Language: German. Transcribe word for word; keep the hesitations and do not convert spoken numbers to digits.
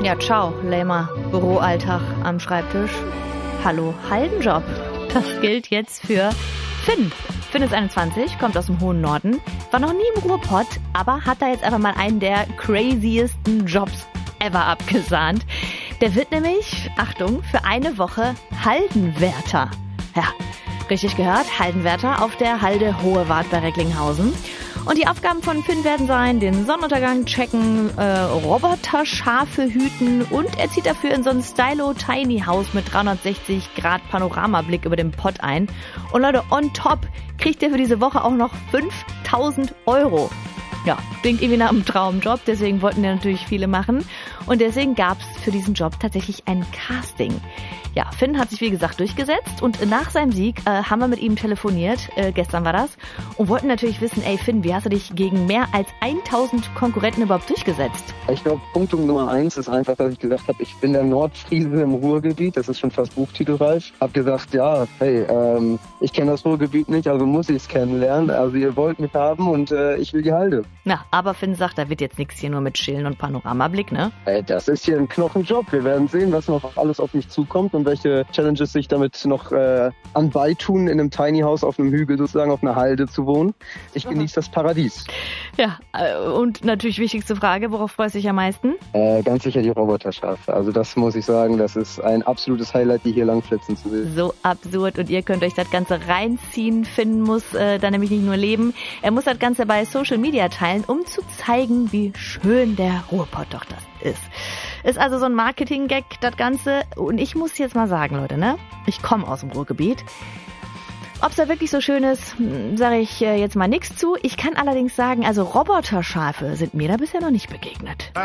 Ja, ciao, lamer Büroalltag am Schreibtisch. Hallo, Haldenjob. Das gilt jetzt für Finn. Finn ist einundzwanzig, kommt aus dem hohen Norden, war noch nie im Ruhrpott, aber hat da jetzt einfach mal einen der craziesten Jobs ever abgesahnt. Der wird nämlich, Achtung, für eine Woche Haldenwärter. Ja, richtig gehört, Haldenwärter auf der Halde Hohe Wart bei Recklinghausen. Und die Aufgaben von Finn werden sein, den Sonnenuntergang checken, äh, Roboterschafe hüten und er zieht dafür in so ein Stylo-Tiny-House mit dreihundertsechzig Grad Panoramablick über dem Pott ein. Und Leute, on top kriegt er für diese Woche auch noch fünftausend Euro. Ja, klingt irgendwie nach einem Traumjob, deswegen wollten ja natürlich viele machen. Und deswegen gab es für diesen Job tatsächlich ein Casting. Ja, Finn hat sich wie gesagt durchgesetzt und nach seinem Sieg äh, haben wir mit ihm telefoniert, äh, gestern war das, und wollten natürlich wissen, ey Finn, wie hast du dich gegen mehr als tausend Konkurrenten überhaupt durchgesetzt? Ich glaube, Punkt Nummer eins ist einfach, dass ich gesagt habe, ich bin der Nordfriese im Ruhrgebiet, das ist schon fast buchtitelreif. Hab gesagt, ja, hey, ähm, ich kenne das Ruhrgebiet nicht, also muss ich es kennenlernen. Also ihr wollt mich haben und äh, ich will die Halde. Na, aber Finn sagt, da wird jetzt nichts hier nur mit Chillen und Panoramablick, ne? Ey, das ist hier ein Knochenjob. Wir werden sehen, was noch alles auf mich zukommt und welche Challenges sich damit noch äh, anbeitun, in einem Tiny House auf einem Hügel sozusagen, auf einer Halde zu wohnen. Ich genieße das Paradies. Ja, äh, und natürlich wichtigste Frage, worauf freust du dich am meisten? Äh, ganz sicher die Roboterschafe. Also das muss ich sagen, das ist ein absolutes Highlight, die hier langflitzen zu sehen. So absurd und ihr könnt euch das Ganze reinziehen. Finn muss äh, da nämlich nicht nur leben, er muss das Ganze bei Social Media teilen, um zu zeigen, wie schön der Ruhrpott doch das ist. Ist also so ein Marketing-Gag, das Ganze. Und ich muss jetzt mal sagen, Leute, ne? Ich komme aus dem Ruhrgebiet. Ob es da wirklich so schön ist, sage ich jetzt mal nichts zu. Ich kann allerdings sagen, also Roboterschafe sind mir da bisher noch nicht begegnet.